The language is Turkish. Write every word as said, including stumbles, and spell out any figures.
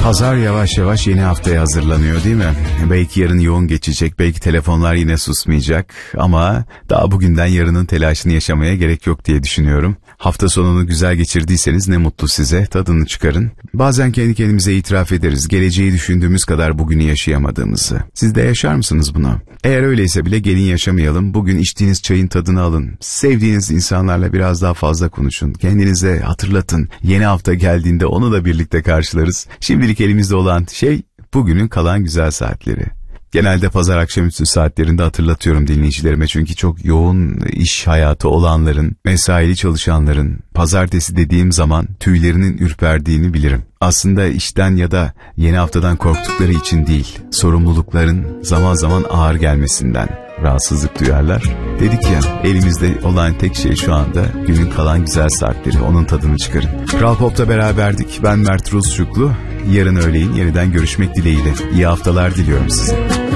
Pazar yavaş yavaş yeni haftaya hazırlanıyor değil mi? Belki yarın yoğun geçecek, belki telefonlar yine susmayacak ama daha bugünden yarının telaşını yaşamaya gerek yok diye düşünüyorum. Hafta sonunu güzel geçirdiyseniz ne mutlu size, tadını çıkarın. Bazen kendi kendimize itiraf ederiz, geleceği düşündüğümüz kadar bugünü yaşayamadığımızı. Siz de yaşar mısınız bunu? Eğer öyleyse bile gelin yaşamayalım, bugün içtiğiniz çayın tadını alın. Sevdiğiniz insanlarla biraz daha fazla konuşun, kendinize hatırlatın. Yeni hafta geldiğinde onu da birlikte karşılarız. Şimdilik elimizde olan şey bugünün kalan güzel saatleri. Genelde pazar akşamüstü saatlerinde hatırlatıyorum dinleyicilerime çünkü çok yoğun iş hayatı olanların, mesaili çalışanların pazartesi dediğim zaman tüylerinin ürperdiğini bilirim. Aslında işten ya da yeni haftadan korktukları için değil, sorumlulukların zaman zaman ağır gelmesinden rahatsızlık duyarlar. Dedik ya, elimizde olan tek şey şu anda günün kalan güzel saatleri, onun tadını çıkarın. Kral Pop'ta beraberdik. Ben Mert Rusçuklu. Yarın öğleyin yeniden görüşmek dileğiyle. İyi haftalar diliyorum size.